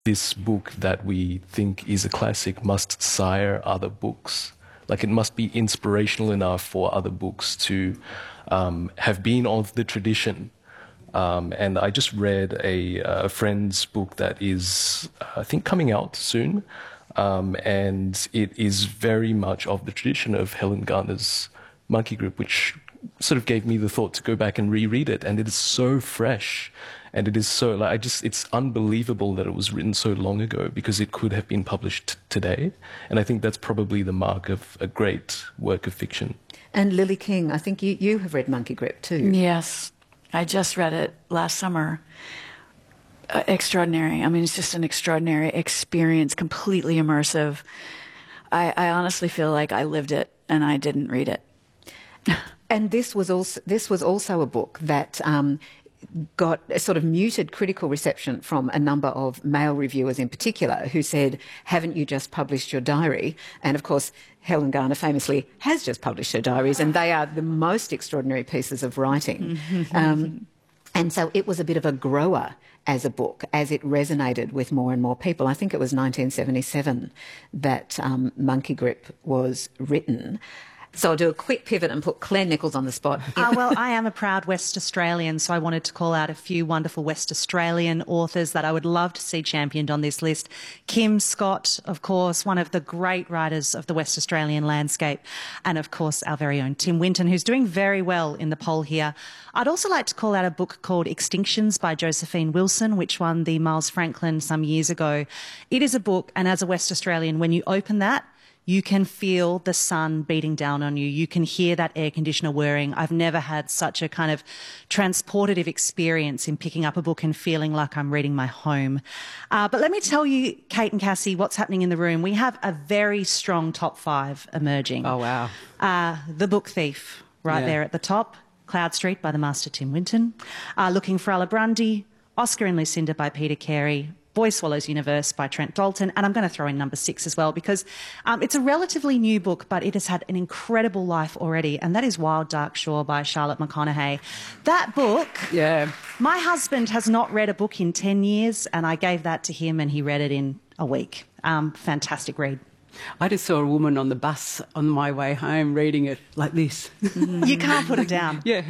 this book that we think is a classic must sire other books. Like, it must be inspirational enough for other books to have been of the tradition. And I just read a friend's book that is, I think, coming out soon. And it is very much of the tradition of Helen Garner's Monkey Grip, which sort of gave me the thought to go back and reread it. And it is so fresh. And it is so, like, it's unbelievable that it was written so long ago, because it could have been published today. And I think that's probably the mark of a great work of fiction. And Lily King, I think you have read Monkey Grip too. Yes, I just read it last summer. Extraordinary. I mean, it's just an extraordinary experience, completely immersive. I honestly feel like I lived it and I didn't read it. And this was also a book that got a sort of muted critical reception from a number of male reviewers in particular, who said, haven't you just published your diary? And of course, Helen Garner famously has just published her diaries, and they are the most extraordinary pieces of writing. And so it was a bit of a grower as a book, as it resonated with more and more people. I think it was 1977 that Monkey Grip was written. So I'll do a quick pivot and put Claire Nichols on the spot. Well, I am a proud West Australian, so I wanted to call out a few wonderful West Australian authors that I would love to see championed on this list. Kim Scott, of course, one of the great writers of the West Australian landscape, and of course our very own Tim Winton, who's doing very well in the poll here. I'd also like to call out a book called Extinctions by Josephine Wilson, which won the Miles Franklin some years ago. It is a book, and as a West Australian, when you open that, you can feel the sun beating down on you. You can hear that air conditioner whirring. I've never had such a kind of transportative experience in picking up a book and feeling like I'm reading my home. But let me tell you, Kate and Cassie, what's happening in the room. We have a very strong top 5 emerging. Oh, wow. The Book Thief, right there at the top. Cloud Street by the master Tim Winton. Looking for Alibrandi. Oscar and Lucinda by Peter Carey. Boy Swallows Universe by Trent Dalton, and I'm going to throw in number 6 as well, because it's a relatively new book, but it has had an incredible life already, and that is Wild Dark Shore by Charlotte McConaughey. That book, my husband has not read a book in 10 years, and I gave that to him, and he read it in a week. Fantastic read. I just saw a woman on the bus on my way home reading it like this. You can't put it down. Yeah.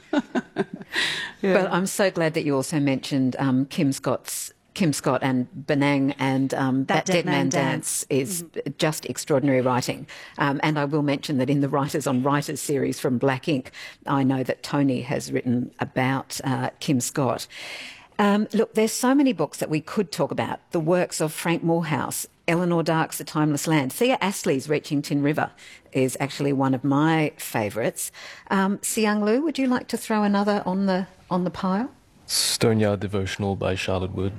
But I'm so glad that you also mentioned Kim Scott and Benang, and That Dead Man Dance is just extraordinary writing. And I will mention that in the Writers on Writers series from Black Ink, I know that Tony has written about Kim Scott. Look, there's so many books that we could talk about. The works of Frank Moorhouse, Eleanor Dark's The Timeless Land. Thea Astley's Reaching Tin River is actually one of my favourites. Siang Lu, would you like to throw another on the pile? Stoneyard Devotional by Charlotte Wood.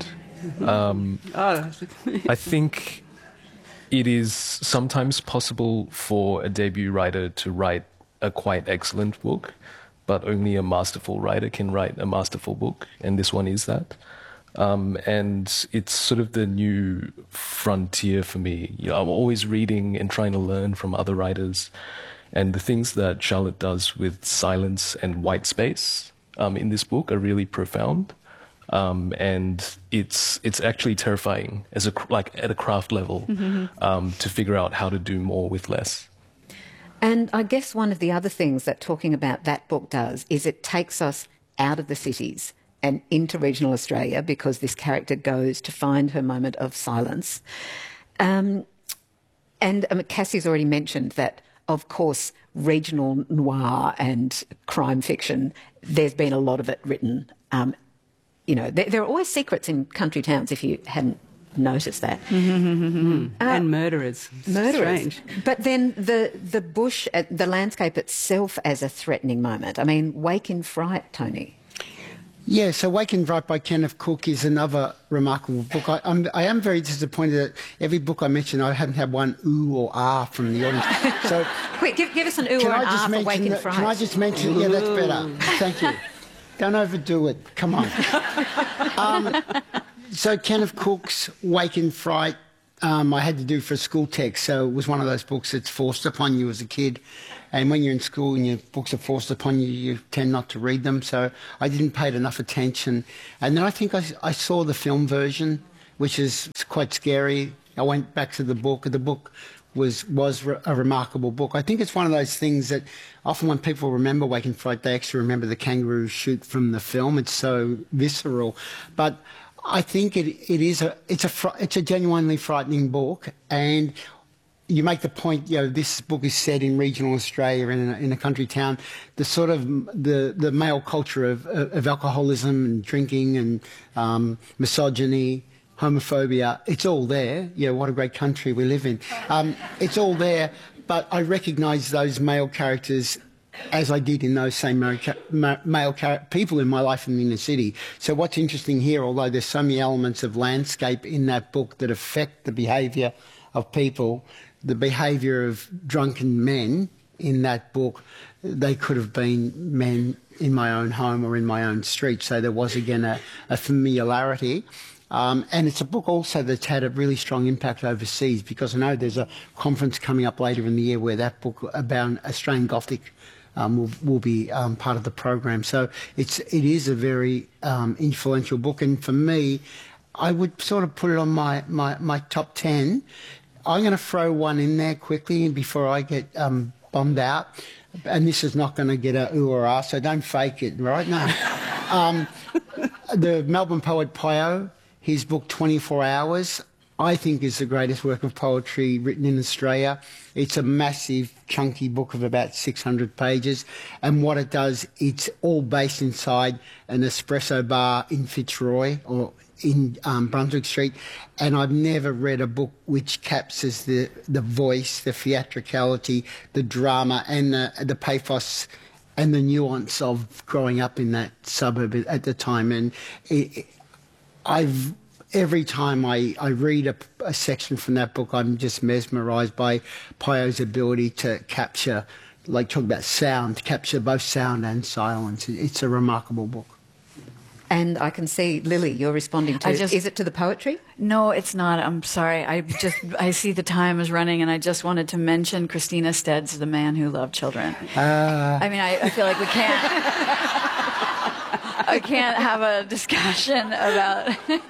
I think it is sometimes possible for a debut writer to write a quite excellent book, but only a masterful writer can write a masterful book, and this one is that. And it's sort of the new frontier for me. You know, I'm always reading and trying to learn from other writers, and the things that Charlotte does with silence and white space in this book are really profound. And it's actually terrifying as at a craft level to figure out how to do more with less. And I guess one of the other things that talking about that book does is it takes us out of the cities and into regional Australia, because this character goes to find her moment of silence. And Cassie's already mentioned that, of course, regional noir and crime fiction, there's been a lot of it written. You know, there are always secrets in country towns, if you hadn't noticed that. And murderers. Strange. But then the bush, the landscape itself as a threatening moment. I mean, Wake in Fright, Tony. Yeah, so Wake in Fright by Kenneth Cook is another remarkable book. I am very disappointed that every book I mention, I haven't had one ooh or ah from the audience. So, quick, give us an ooh or an ah for Wake in Fright. Can I just mention? Yeah, that's better. Thank you. Don't overdo it. Come on. So Kenneth Cook's Wake in Fright, I had to do for a school text, so it was one of those books that's forced upon you as a kid. And when you're in school and your books are forced upon you, you tend not to read them. So I didn't pay it enough attention. And then I think I saw the film version which is quite scary. I went back to the book. The book was a remarkable book. I think it's one of those things that often when people remember Wake in Fright, they actually remember the kangaroo shoot from the film. It's so visceral. But I think it's a genuinely frightening book, and you make the point, this book is set in regional Australia in a country town. The sort of the male culture of alcoholism and drinking and misogyny, homophobia, it's all there. What a great country we live in. It's all there, but I recognise those male characters as I did in those same male people in my life in the inner city. So what's interesting here, although there's so many elements of landscape in that book that affect the behaviour of people, the behaviour of drunken men in that book, they could have been men in my own home or in my own street. So there was, again, a familiarity. And it's a book also that's had a really strong impact overseas, because I know there's a conference coming up later in the year where that book about Australian Gothic will be part of the program. So it is a very influential book, and for me, I would sort of put it on my top 10. I'm going to throw one in there quickly before I get bombed out, and this is not going to get a ooh or ah, so don't fake it, right? No. The Melbourne poet Pio, his book 24 Hours, I think is the greatest work of poetry written in Australia. It's a massive, chunky book of about 600 pages. And what it does, it's all based inside an espresso bar in Fitzroy or in Brunswick Street. And I've never read a book which captures the voice, the theatricality, the drama and the pathos and the nuance of growing up in that suburb at the time. And every time I read a section from that book, I'm just mesmerised by Pio's ability to capture, like talk about sound, to capture both sound and silence. It's a remarkable book. And I can see, Lily, you're responding to it. Is it to the poetry? No, it's not. I'm sorry. I see the time is running, and I just wanted to mention Christina Stead's The Man Who Loved Children. I mean, I feel like I can't have a discussion about...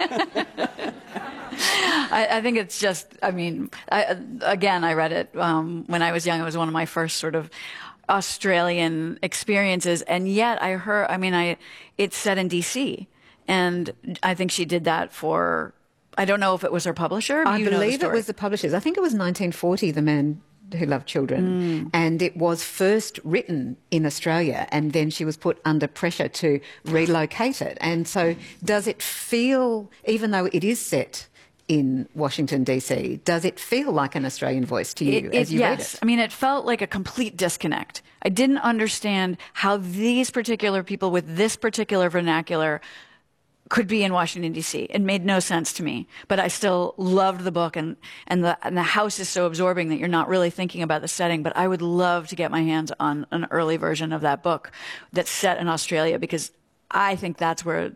I think it's just, I mean, I read it when I was young. It was one of my first sort of Australian experiences, and yet it's set in DC, and I think she did that for, I don't know if it was her publisher. I believe it was the publishers. I think it was 1940, The Man Who Loved Children, and it was first written in Australia, and then she was put under pressure to relocate it. And so does it feel, even though it is set in Washington, D.C., does it feel like an Australian voice to you as you read it? Yes. I mean, it felt like a complete disconnect. I didn't understand how these particular people with this particular vernacular could be in Washington, D.C. It made no sense to me, but I still loved the book, and the house is so absorbing that you're not really thinking about the setting. But I would love to get my hands on an early version of that book that's set in Australia, because I think that's where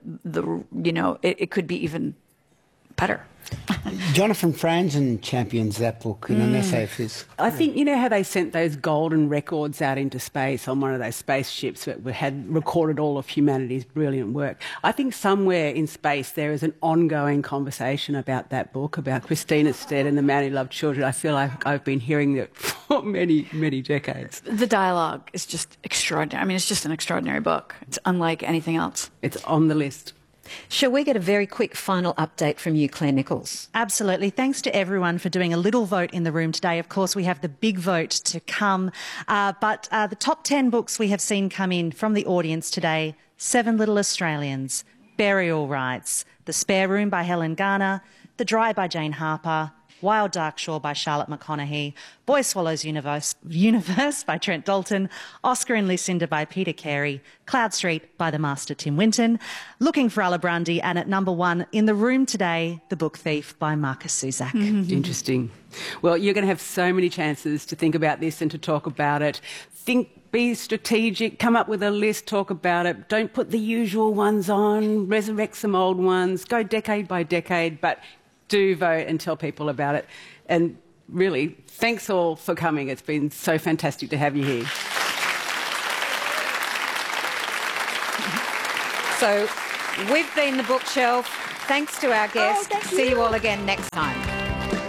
it could be even better. Jonathan Franzen champions that book in an essay of his. I think, you know how they sent those golden records out into space on one of those spaceships that had recorded all of humanity's brilliant work? I think somewhere in space there is an ongoing conversation about that book, about Christina Stead and The Man Who Loved Children. I feel like I've been hearing it for many, many decades. The dialogue is just extraordinary. I mean, it's just an extraordinary book. It's unlike anything else. It's on the list. Shall we get a very quick final update from you, Claire Nichols? Absolutely. Thanks to everyone for doing a little vote in the room today. Of course, we have the big vote to come. But the top 10 books we have seen come in from the audience today: Seven Little Australians, Burial Rites, The Spare Room by Helen Garner, The Dry by Jane Harper, Wild Dark Shore by Charlotte McConaughey, Boy Swallows Universe by Trent Dalton, Oscar and Lucinda by Peter Carey, Cloud Street by the master Tim Winton, Looking for Alibrandi, and at number 1 in the room today, The Book Thief by Marcus Zusak. Interesting. Well, you're going to have so many chances to think about this and to talk about it. Be strategic, come up with a list, talk about it. Don't put the usual ones on, resurrect some old ones, go decade by decade, but do vote and tell people about it. And really, thanks all for coming. It's been so fantastic to have you here. So we've been The Bookshelf. Thanks to our guests. thank See you. you all again next time.